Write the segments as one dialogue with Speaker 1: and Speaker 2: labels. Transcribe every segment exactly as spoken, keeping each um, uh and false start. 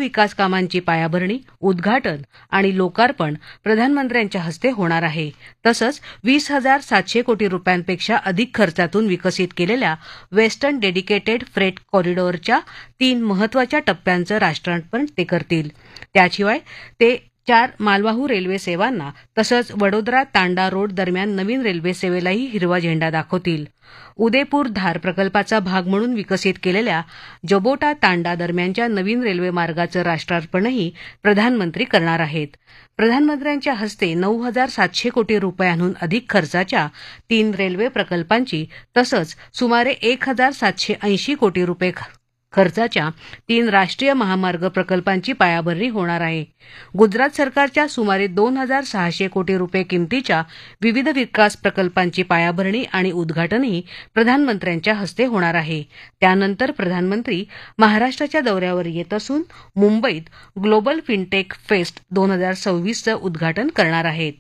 Speaker 1: विकास कामांची पायाभरणी, उद्घाटन आणि लोकार्पण प्रधानमंत्र्यांच्या हस्ते होणार आहे. तसंच वीस हजार सातशे कोटी रुपयांपेक्षा अधिक खर्चातून विकसित केलेल्या वेस्टर्न डेडिकेटेड फ्रेट कॉरिडॉरच्या तीन महत्वाच्या टप्प्यांचं राष्ट्रार्पण ते करतील. त्याशिवाय ते चार मालवाहू रेल्वे सेवांना तसंच वडोदरा तांडा रोड दरम्यान नवीन रेल्वे सेवेलाही हिरवा झेंडा दाखवतील. उदयपूर धार प्रकल्पाचा भाग म्हणून विकसित केलेल्या जबोटा तांडा दरम्यानच्या नवीन रेल्वे मार्गाचं राष्ट्रार्पणही प्रधानमंत्री करणार आहेत. प्रधानमंत्र्यांच्या हस्ते नऊ हजार सातशे कोटी रुपयांहून अधिक खर्चाच्या तीन रेल्वे प्रकल्पांची तसंच सुमारे एक हजार सातशे ऐंशी कोटी रुपये खर्चाच्या तीन राष्ट्रीय महामार्ग प्रकल्पांची पायाभरणी होणार आहे. गुजरात सरकारच्या सुमारे दोन हजार सहाशे कोटी रुपये किमतीच्या विविध विकास प्रकल्पांची पायाभरणी आणि उद्घाटनही प्रधानमंत्र्यांच्या हस्ते होणार आहे. त्यानंतर प्रधानमंत्री महाराष्ट्राच्या दौऱ्यावर येत असून मुंबईत ग्लोबल फिनटेक फेस्ट दोन हजार सव्वीसचं उद्घाटन करणार आहेत.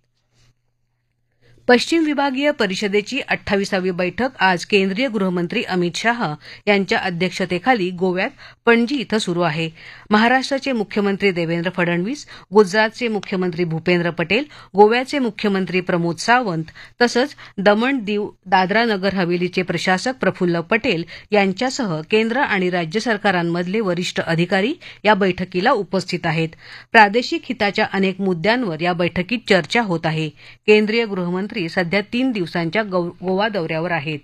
Speaker 1: पश्चिम विभागीय परिषदेची अठ्ठावीसावी बैठक आज केंद्रीय गृहमंत्री अमित शाह यांच्या अध्यक्षतेखाली गोव्यात पणजी इथं सुरू आहे. महाराष्ट्राचे मुख्यमंत्री देवेंद्र फडणवीस, गुजरातचे मुख्यमंत्री भूपेंद्र पटेल, गोव्याचे मुख्यमंत्री प्रमोद सावंत तसंच दमण दीव दादरा नगर हवेलीचे प्रशासक प्रफुल्ल पटेल यांच्यासह केंद्र आणि राज्य सरकारांमधले वरिष्ठ अधिकारी या बैठकीला उपस्थित आहेत. प्रादेशिक हिताच्या अनेक मुद्द्यांवर या बैठकीत चर्चा होत आहे. केंद्रीय गृहमंत्री सध्या तीन दिवसांच्या गोवा दौऱ्यावर आहेत.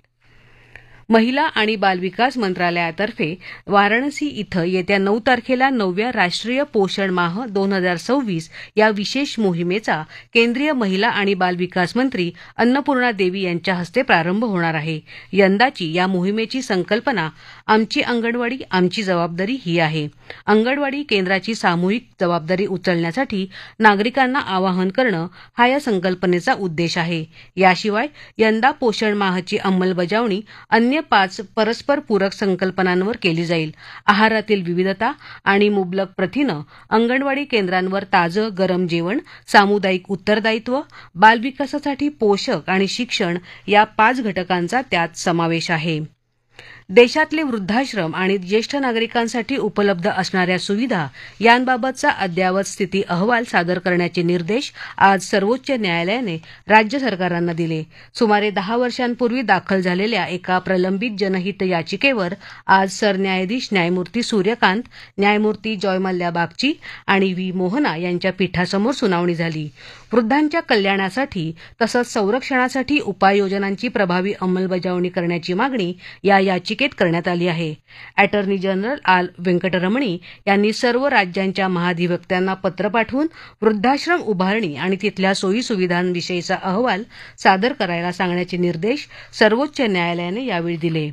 Speaker 1: महिला आणि बालविकास मंत्रालयातर्फे वाराणसी इथं येत्या नऊ तारखेला नवव्या राष्ट्रीय पोषण माह दोन हजार सव्वीस या विशेष मोहिमेचा केंद्रीय महिला आणि बालविकास मंत्री अन्नपूर्णा देवी यांच्या हस्ते प्रारंभ होणार आहे. यंदाची या मोहिमेची संकल्पना आमची अंगणवाडी आमची जबाबदारी ही आहे. अंगणवाडी केंद्राची सामूहिक जबाबदारी उचलण्यासाठी नागरिकांना आवाहन करणं हा या संकल्पनेचा उद्देश आहे. याशिवाय यंदा पोषण माहची अंमलबजावणी अन्य पाच परस्पर पूरक संकल्पनांवर केली जाईल. आहारातील विविधता आणि मुबलक प्रथिनं, अंगणवाडी केंद्रांवर ताजं गरम जेवण, सामुदायिक उत्तरदायित्व, बालविकासासाठी पोषक आणि शिक्षण या पाच घटकांचा त्यात समावेश आहे. देशातले वृद्धाश्रम आणि ज्येष्ठ नागरिकांसाठी उपलब्ध असणाऱ्या सुविधा यांबाबतचा अद्ययावत स्थिती अहवाल सादर करण्याचे निर्देश आज सर्वोच्च न्यायालयाने राज्य सरकारांना दिले. सुमारे दहा वर्षांपूर्वी दाखल झालेल्या एका प्रलंबित जनहित याचिकेवर आज सरन्यायाधीश न्यायमूर्ती सूर्यकांत, न्यायमूर्ती जॉयमल्ल्या बागची आणि व्ही मोहना यांच्या पीठासमोर सुनावणी झाली. वृद्धांच्या कल्याणासाठी तसंच संरक्षणासाठी उपाययोजनांची प्रभावी अंमलबजावणी करण्याची मागणी या याचिकेत करण्यात आली आहे. अॅटर्नी जनरल आर व्यंकटरमणी यांनी सर्व राज्यांच्या महाधिवक्त्यांना पत्र पाठवून वृद्धाश्रम उभारणी आणि तिथल्या सोयीसुविधांविषयीचा अहवाल सादर करायला सांगण्याचे निर्देश सर्वोच्च न्यायालयाने यावेळी दिले.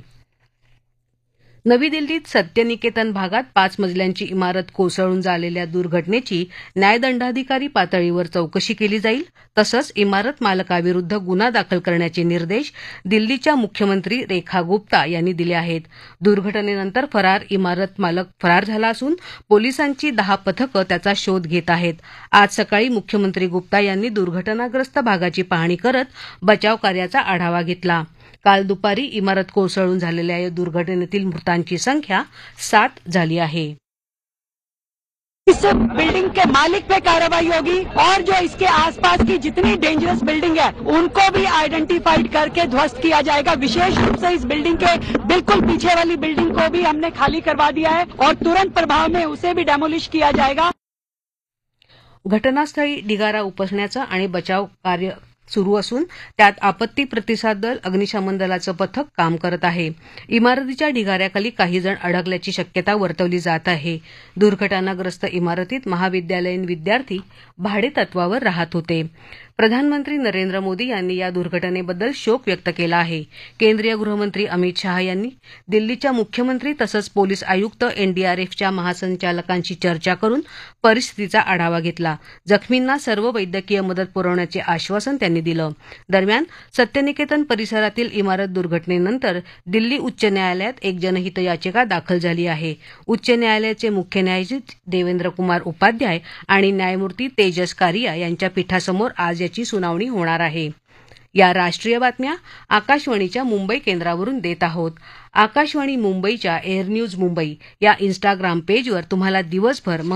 Speaker 1: नवी दिल्लीत सत्यनिकेतन भागात पाच मजल्यांची इमारत कोसळून झालेल्या दुर्घटनेची न्यायदंडाधिकारी पातळीवर चौकशी केली जाईल. तसंच इमारत मालकाविरुद्ध गुन्हा दाखल करण्याचे निर्देश दिल्लीच्या मुख्यमंत्री रेखा गुप्ता यांनी दिले आहेत. दुर्घटनेनंतर फरार इमारत मालक फरार झाला असून पोलिसांची दहा पथकं त्याचा शोध घेत आहेत. आज सकाळी मुख्यमंत्री गुप्ता यांनी दुर्घटनाग्रस्त भागाची पाहणी करत बचाव कार्याचा आढावा घेतला. काल दुपारी इमारत कोसळून झालेल्या या दुर्घटनेतील मृतांची संख्या सात झाली आहे.
Speaker 2: इस बिल्डिंग के मालिक पे कार्रवाई होगी और जो इसके आसपास की जितनी डेंजरस बिल्डिंग है उनको भी आइडेंटिफाइड करके ध्वस्त किया जाएगा. विशेष रूप से इस बिल्डिंग के बिल्कुल पीछे वाली बिल्डिंग को भी हमने खाली करवा दिया है और तुरंत प्रभाव में उसे भी डेमोलिश किया जाएगा.
Speaker 1: घटनास्थळी ढिगारा उपसण्याचा आणि बचाव कार्य सुरू असून त्यात आपत्ती प्रतिसाद दल, अग्निशमन दलाचं पथक काम करत आहे. इमारतीच्या ढिगाऱ्याखाली काही जण अडकल्याची शक्यता वर्तवली जात आहे. दुर्घटनाग्रस्त इमारतीत महाविद्यालयीन विद्यार्थी भाडेतत्वावर राहत होते. प्रधानमंत्री नरेंद्र मोदी यांनी या दुर्घटनेबद्दल शोक व्यक्त केला आहे. केंद्रीय गृहमंत्री अमित शाह यांनी दिल्लीच्या मुख्यमंत्री तसंच पोलीस आयुक्त, एनडीआरएफच्या महासंचालकांशी चर्चा करून परिस्थितीचा आढावा घेतला. जखमींना सर्व वैद्यकीय मदत पुरवण्याचे आश्वासन त्यांनी दिलं. दरम्यान सत्यनिकेतन परिसरातील इमारत दुर्घटनेनंतर दिल्ली उच्च न्यायालयात एक जनहित याचिका दाखल झाली आहे. उच्च न्यायालयाचे मुख्य न्यायाधीश देवेंद्र कुमार उपाध्याय आणि न्यायमूर्ती तेजस कारिया यांच्या पीठासमोर आज याची सुनावणी होणार आहे. या राष्ट्रीय बातम्या आकाशवाणीच्या मुंबई केंद्रावरून देत आहोत. आकाशवाणी मुंबईच्या एअर न्यूज मुंबई या इन्स्टाग्राम पेजवर तुम्हाला दिवसभर